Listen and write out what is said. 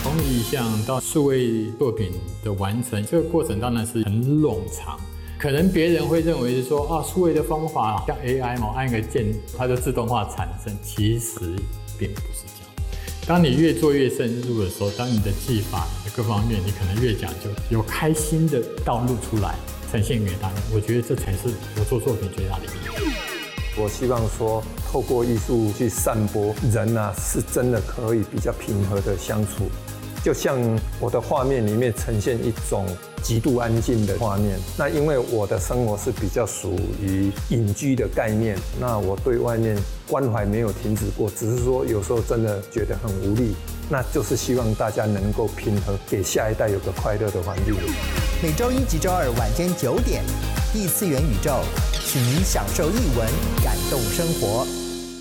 从意象到数位作品的完成，这个过程当然是很冗长。可能别人会认为是说啊，数位的方法像 AI 嘛，按一个键它就自动化产生，其实并不是这样。当你越做越深入的时候，当你的技法、你的各方面，你可能越讲究，有开心的道路出来，呈现给大家。我觉得这才是我做作品最大的意义。 我希望说，透过艺术去散播，人啊是真的可以比较平和的相处。就像我的画面里面呈现一种极度安静的画面，那因为我的生活是比较属于隐居的概念，那我对外面关怀没有停止过，只是说有时候真的觉得很无力，那就是希望大家能够平和，给下一代有个快乐的环境。 每周一及周二晚间9点，异次元宇宙，请您享受艺文，感动生活。